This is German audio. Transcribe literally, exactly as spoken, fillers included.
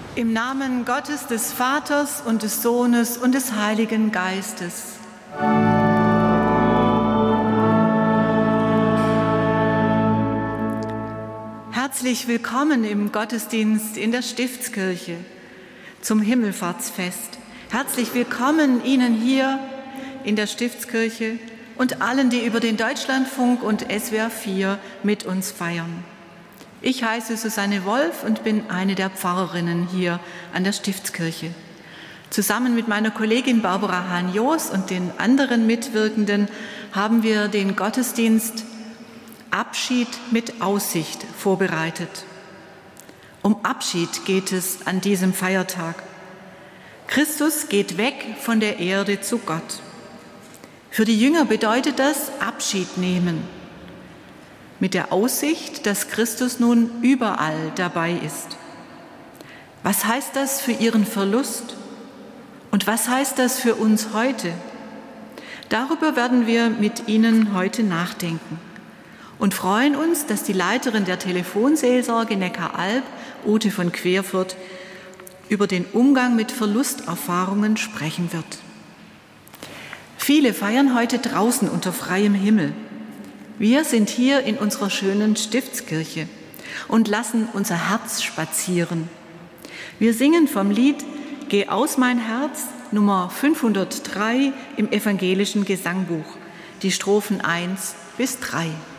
Im Namen Gottes, des Vaters und des Sohnes und des Heiligen Geistes. Herzlich willkommen im Gottesdienst in der Stiftskirche zum Himmelfahrtsfest. Herzlich willkommen Ihnen hier in der Stiftskirche und allen, die über den Deutschlandfunk und S W R vier mit uns feiern. Ich heiße Susanne Wolf und bin eine der Pfarrerinnen hier an der Stiftskirche. Zusammen mit meiner Kollegin Barbara Hahn-Joos und den anderen Mitwirkenden haben wir den Gottesdienst Abschied mit Aussicht vorbereitet. Um Abschied geht es an diesem Feiertag. Christus geht weg von der Erde zu Gott. Für die Jünger bedeutet das Abschied nehmen, mit der Aussicht, dass Christus nun überall dabei ist. Was heißt das für ihren Verlust? Und was heißt das für uns heute? Darüber werden wir mit Ihnen heute nachdenken und freuen uns, dass die Leiterin der Telefonseelsorge Neckaralb, Ute von Querfurt, über den Umgang mit Verlusterfahrungen sprechen wird. Viele feiern heute draußen unter freiem Himmel. Wir sind hier in unserer schönen Stiftskirche und lassen unser Herz spazieren. Wir singen vom Lied Geh aus mein Herz, Nummer fünfhundertdrei im evangelischen Gesangbuch, die Strophen eins bis drei.